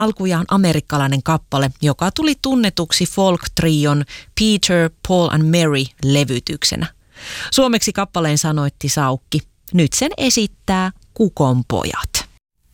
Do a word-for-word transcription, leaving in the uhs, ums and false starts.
alkujaan amerikkalainen kappale, joka tuli tunnetuksi folk-trion Peter, Paul and Mary-levytyksenä. Suomeksi kappaleen sanoitti Saukki. Nyt sen esittää Kukonpojat.